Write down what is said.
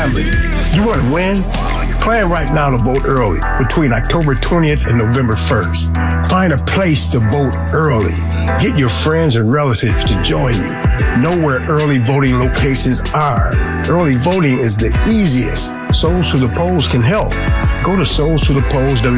family. You want to win? Plan right now to vote early between October 20th and November 1st. Find a place to vote early. Get your friends and relatives to join you. Know where early voting locations are. Early voting is the easiest. Souls to the Polls can help. Go to Souls to the Polls.